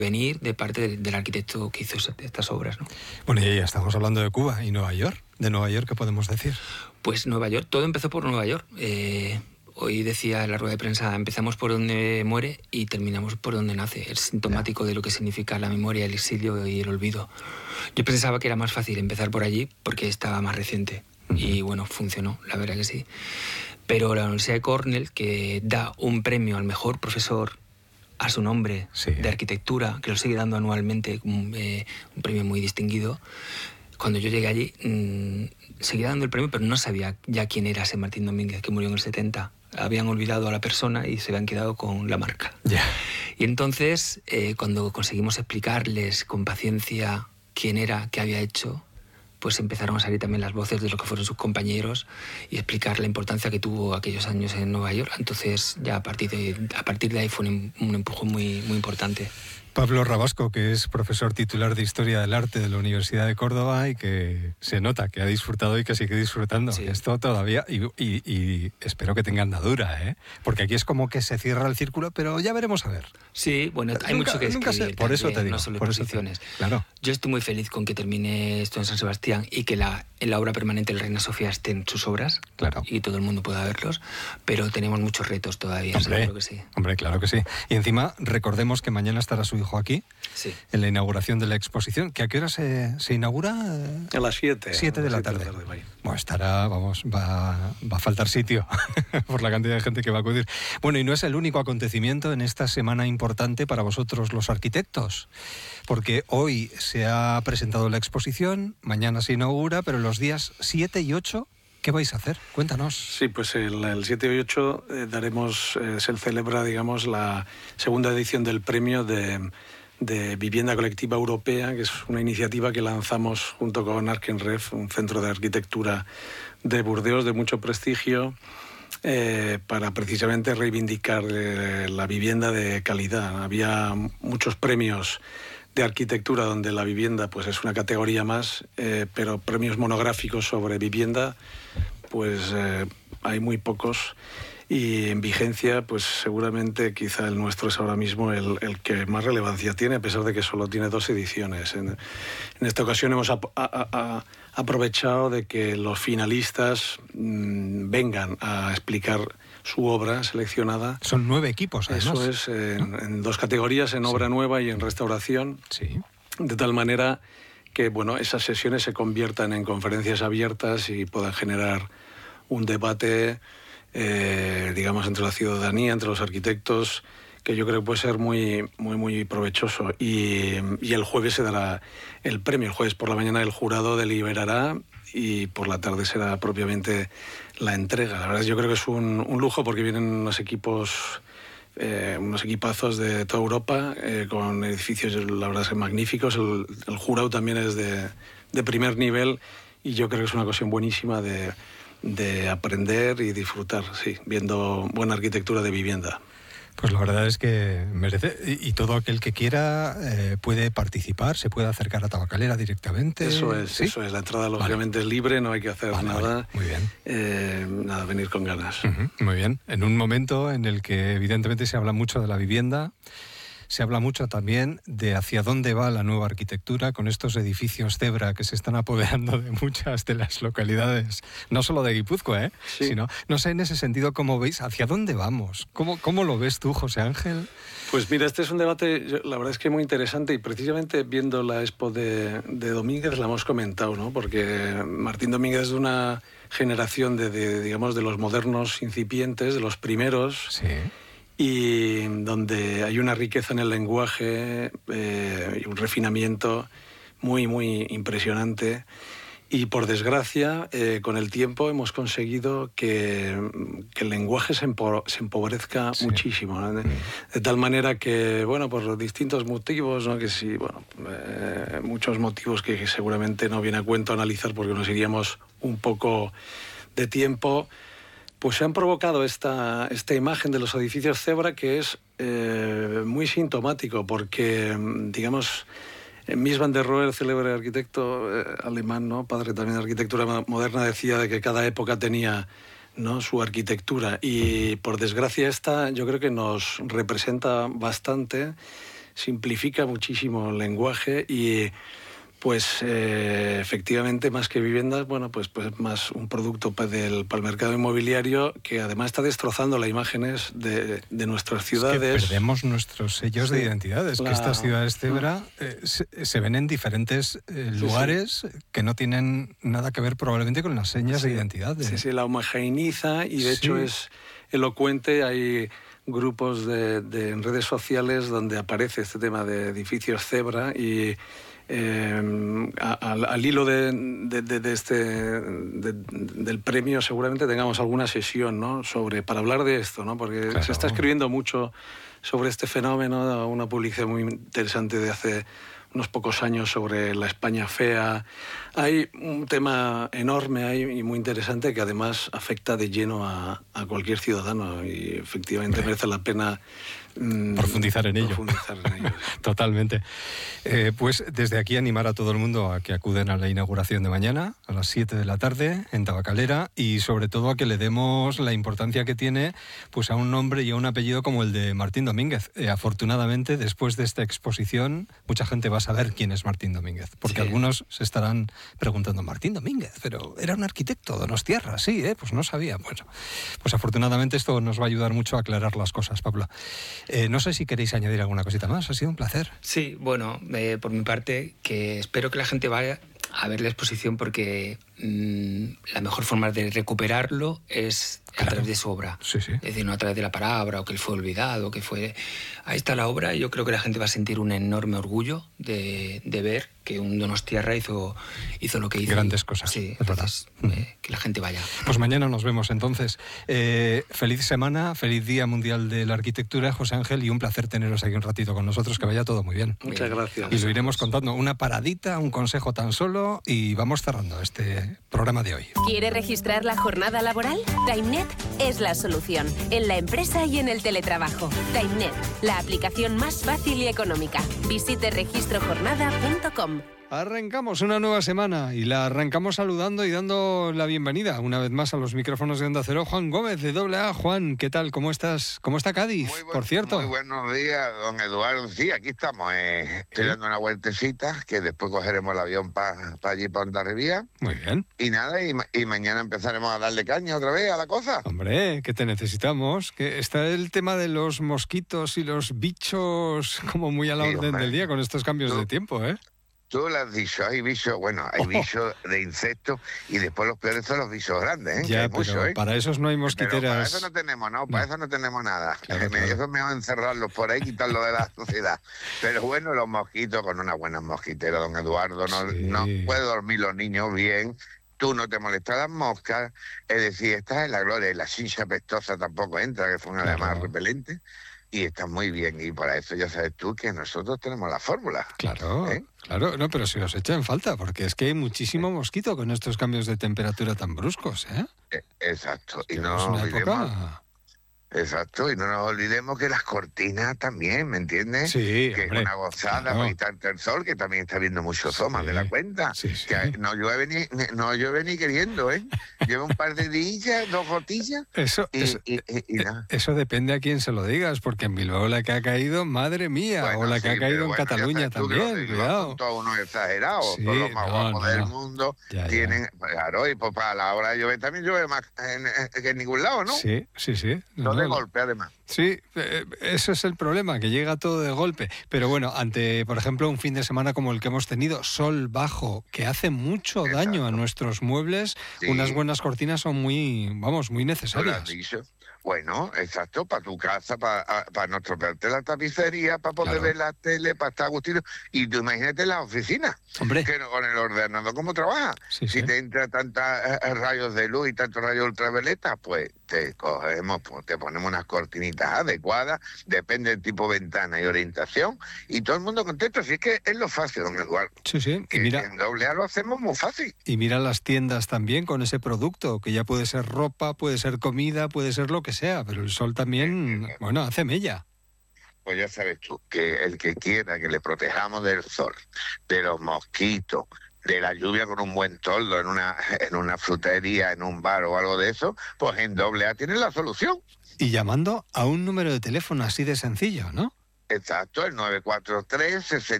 venir de parte del arquitecto que hizo estas obras, ¿no? Bueno, y ya estamos hablando de Cuba y Nueva York. ¿De Nueva York qué podemos decir? Pues Nueva York, todo empezó por Nueva York. Hoy decía en la rueda de prensa, empezamos por donde muere y terminamos por donde nace. Es sintomático de lo que significa la memoria, el exilio y el olvido. Yo pensaba que era más fácil empezar por allí porque estaba más reciente. Y bueno, funcionó, la verdad que sí. Pero la Universidad de Cornell, que da un premio al mejor profesor a su nombre de arquitectura, que lo sigue dando anualmente, un premio muy distinguido, cuando yo llegué allí, seguía dando el premio, pero no sabía ya quién era ese Martín Domínguez, que murió en el 70. Habían olvidado a la persona y se habían quedado con la marca. Y entonces, cuando conseguimos explicarles con paciencia quién era, qué había hecho, pues empezaron a salir también las voces de lo que fueron sus compañeros y explicar la importancia que tuvo aquellos años en Nueva York. Entonces, ya a partir de ahí fue un empujón muy, muy importante. Pablo Rabasco, que es profesor titular de Historia del Arte de la Universidad de Córdoba y que se nota que ha disfrutado y que sigue disfrutando. Sí. Esto todavía, y espero que tenga andadura, ¿eh? Porque aquí es como que se cierra el círculo, pero ya veremos a ver. Sí, bueno, hay mucho que escribir. Por eso te digo. No solo exposiciones. Claro. Yo estoy muy feliz con que termine esto en San Sebastián y que en la obra permanente del Reina Sofía estén sus obras. Claro. Y todo el mundo pueda verlos, pero tenemos muchos retos todavía, seguro que sí. Hombre, claro que sí. Y encima, recordemos que mañana estará su hijo aquí, en la inauguración de la exposición. ¿Que a qué hora se inaugura? A las 7. 7 de la tarde. Bueno, estará, va a faltar sitio por la cantidad de gente que va a acudir. Bueno, y no es el único acontecimiento en esta semana importante para vosotros los arquitectos, porque hoy se ha presentado la exposición, mañana se inaugura, pero los días 7 y 8... ¿qué vais a hacer? Cuéntanos. Sí, pues el 7 y 8 se celebra, digamos, la segunda edición del premio de Vivienda Colectiva Europea, que es una iniciativa que lanzamos junto con Arkenref, un centro de arquitectura de Burdeos de mucho prestigio, para precisamente reivindicar la vivienda de calidad. Había muchos premios de arquitectura donde la vivienda pues es una categoría más, pero premios monográficos sobre vivienda pues hay muy pocos, y en vigencia pues seguramente quizá el nuestro es ahora mismo el que más relevancia tiene, a pesar de que solo tiene 2 ediciones. En esta ocasión hemos aprovechado de que los finalistas vengan a explicar su obra seleccionada. Son 9 equipos, además. Eso es, en 2 categorías, en obra nueva y en restauración. Sí. De tal manera que bueno, esas sesiones se conviertan en conferencias abiertas y puedan generar un debate, digamos, entre la ciudadanía, entre los arquitectos, que yo creo que puede ser muy, muy, muy provechoso. Y el jueves se dará el premio. El jueves por la mañana el jurado deliberará y por la tarde será propiamente la entrega. La verdad, yo creo que es un lujo, porque vienen unos equipos, unos equipazos de toda Europa, con edificios, la verdad, es magníficos. El jurado también es de primer nivel, y yo creo que es una ocasión buenísima de aprender y disfrutar, sí, viendo buena arquitectura de vivienda. Pues la verdad es que merece, y todo aquel que quiera puede participar, se puede acercar a Tabacalera directamente. Eso es, ¿sí? Eso es. La entrada lógicamente es libre, no hay que hacer nada. Muy bien. Nada, venir con ganas. Muy bien. En un momento en el que evidentemente se habla mucho de la vivienda, se habla mucho también de hacia dónde va la nueva arquitectura con estos edificios cebra que se están apoderando de muchas de las localidades, no solo de Guipúzcoa, sí, sino, no sé, en ese sentido, ¿cómo veis? ¿Hacia dónde vamos? ¿Cómo lo ves tú, José Ángel? Pues mira, este es un debate, la verdad es que muy interesante, y precisamente viendo la expo de Domínguez la hemos comentado, ¿no? Porque Martín Domínguez es de una generación digamos, de los modernos incipientes, de los primeros. Sí. Y donde hay una riqueza en el lenguaje y un refinamiento muy, muy impresionante. Y por desgracia, con el tiempo hemos conseguido que el lenguaje se empobrezca muchísimo, ¿no? De tal manera que, bueno, por distintos motivos, ¿no? Que sí, bueno, muchos motivos que seguramente no viene a cuento analizar porque nos iríamos un poco de tiempo, pues se han provocado esta imagen de los edificios cebra, que es muy sintomático, porque, digamos, Mies van der Rohe, el célebre arquitecto alemán, ¿no? Padre también de arquitectura moderna, decía de que cada época tenía, ¿no?, su arquitectura, y por desgracia esta yo creo que nos representa bastante. simplifica muchísimo el lenguaje y pues efectivamente, más que viviendas, bueno, pues más un producto para el mercado inmobiliario que además está destrozando las imágenes de nuestras ciudades. Es que perdemos nuestros sellos de identidades, que estas ciudades cebra se ven en diferentes lugares que no tienen nada que ver probablemente con las señas de identidad. Sí, la homogeneiza y de hecho es elocuente. Hay grupos en redes sociales donde aparece este tema de edificios cebra y al hilo del premio seguramente tengamos alguna sesión, ¿no? para hablar de esto, ¿no? Porque claro, se está escribiendo mucho sobre este fenómeno, una publicación muy interesante de hace unos pocos años sobre la España fea. Hay un tema enorme ahí y muy interesante que además afecta de lleno a cualquier ciudadano y efectivamente merece la pena profundizar en ello. Totalmente. Pues desde aquí animar a todo el mundo a que acuden a la inauguración de mañana a las 7 de la tarde en Tabacalera y sobre todo a que le demos la importancia que tiene pues a un nombre y a un apellido como el de Martín Domínguez. Afortunadamente, después de esta exposición, mucha gente va a saber quién es Martín Domínguez, porque algunos se estarán preguntando, Martín Domínguez, pero era un arquitecto donostiarra, sí, pues no sabía. Bueno, pues afortunadamente esto nos va a ayudar mucho a aclarar las cosas, Pablo. No sé si queréis añadir alguna cosita más, ha sido un placer. Sí, bueno, por mi parte, que espero que la gente vaya a ver la exposición porque la mejor forma de recuperarlo es a través de su obra. Sí. Es decir, no a través de la palabra o que él fue olvidado, que fue... Ahí está la obra y yo creo que la gente va a sentir un enorme orgullo de ver que un donostiarra hizo lo que hizo. Grandes cosas. Sí, entonces que la gente vaya. Pues mañana nos vemos entonces. Feliz semana, feliz Día Mundial de la Arquitectura, José Ángel, y un placer teneros aquí un ratito con nosotros, que vaya todo muy bien. Muchas gracias. Y lo iremos contando. Una paradita, un consejo tan solo y vamos cerrando este programa de hoy. ¿Quiere registrar la jornada laboral? TimeNet es la solución, en la empresa y en el teletrabajo. TimeNet, la aplicación más fácil y económica. Visite registrojornada.com. Arrancamos una nueva semana y la arrancamos saludando y dando la bienvenida una vez más a los micrófonos de Onda Cero. Juan Gómez, de AA. Juan, ¿qué tal? ¿Cómo estás? ¿Cómo está Cádiz, por cierto? Muy buenos días, don Eduardo. Sí, aquí estamos. Estoy dando una vueltecita, que después cogeremos el avión para allí, para Hondarribía. Muy bien. Y nada, y mañana empezaremos a darle caña otra vez a la cosa. Hombre, que te necesitamos. Que está el tema de los mosquitos y los bichos como muy a la orden del día con estos cambios de tiempo, ¿eh? Tú lo has dicho, hay bichos de insectos y después los peores son los bichos grandes, ¿eh? Ya, hay pero mucho, ¿eh? Para esos no hay mosquiteras. Pero para eso no tenemos, para eso no tenemos nada. Claro. Eso es mejor encerrarlos por ahí, quitarlos de la sociedad. Pero bueno, los mosquitos con una buena mosquitera, don Eduardo, no puede dormir los niños bien. Tú no te molestas las moscas, es decir, estás en la gloria y la chincha pestosa tampoco entra, que son además repelentes. Y está muy bien, y para eso ya sabes tú que nosotros tenemos la fórmula. Claro, no, pero si os echa en falta, porque es que hay muchísimo mosquito con estos cambios de temperatura tan bruscos, ¿eh? Exacto, y no nos olvidemos... Exacto, y no nos olvidemos que las cortinas también, ¿me entiendes? Sí, que hombre, es una gozada, claro. para quitarte el sol, que también está viendo mucho somas de la cuenta. Sí. Que no llueve ni queriendo, ¿eh? Lleva un par de días, 2 gotillas, y nada. Eso depende a quién se lo digas, porque en Bilbao la que ha caído, madre mía, bueno, o la que ha caído en Cataluña también, cuidado. Son todos unos exagerados, Sí, todos los más guapos del mundo tienen... Claro, y pues para la hora de llover también llueve más que en ningún lado, ¿no? Sí. De golpe, además. Sí, eso es el problema, que llega todo de golpe. Pero bueno, ante, por ejemplo, un fin de semana como el que hemos tenido, sol bajo, que hace mucho daño a nuestros muebles, unas buenas cortinas son muy necesarias. Bueno, exacto, para tu casa, para no estropearte la tapicería, para poder ver la tele, para estar a gustito. Y tú imagínate la oficina, hombre, que con el ordenador, ¿cómo trabaja? Si te entra tantos rayos de luz y tantos rayos ultravioleta, pues te cogemos, pues te ponemos unas cortinitas adecuadas, depende del tipo de ventana y orientación, y todo el mundo contento. Si es que es lo fácil, don Eduardo. Sí. Y mira, en AA lo hacemos muy fácil. Y mira las tiendas también con ese producto, que ya puede ser ropa, puede ser comida, puede ser lo que sea, pero el sol también, hace mella. Pues ya sabes tú, que el que quiera que le protejamos del sol, de los mosquitos, de la lluvia con un buen toldo en una frutería, en un bar o algo de eso, pues en AA tiene la solución. Y llamando a un número de teléfono así de sencillo, ¿no? Exacto, el 943